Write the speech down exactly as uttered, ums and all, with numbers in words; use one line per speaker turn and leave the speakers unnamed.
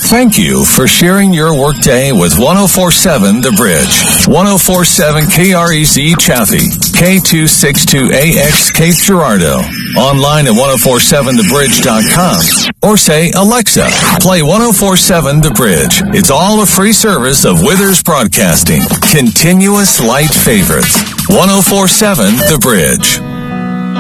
Thank you for sharing your workday with one oh four point seven The Bridge. one oh four point seven K R E C Chaffee, K two sixty-two A X Cape Girardeau. Online at ten forty-seven the bridge dot com. Or say, Alexa, play ten forty-seven The Bridge. It's all a free service of Withers Broadcasting. Continuous light favorites. ten forty-seven The Bridge.